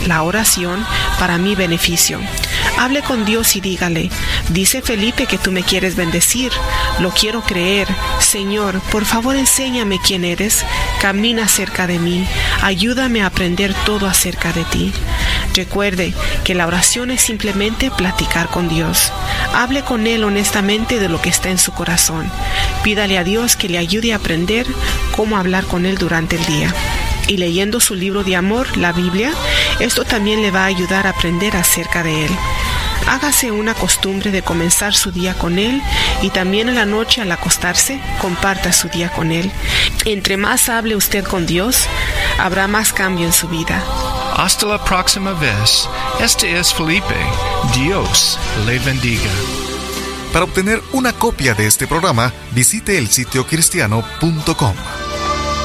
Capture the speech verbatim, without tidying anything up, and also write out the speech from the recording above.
la oración para mi beneficio. Hable con Dios y dígale: dice Felipe que tú me quieres bendecir. Lo quiero creer. Señor, por favor enséñame quién eres. Camina cerca de mí. Ayúdame a aprender todo acerca de ti. Recuerde que la oración es simplemente platicar con Dios. Hable con Él honestamente de lo que está en su corazón. Pídale a Dios que le ayude a aprender cómo hablar con Él durante el día. Y leyendo su libro de amor, la Biblia, esto también le va a ayudar a aprender acerca de Él. Hágase una costumbre de comenzar su día con Él, y también en la noche al acostarse, comparta su día con Él. Entre más hable usted con Dios, habrá más cambio en su vida. Hasta la próxima vez. Este es Felipe. Dios le bendiga. Para obtener una copia de este programa, visite el sitio cristiano punto com.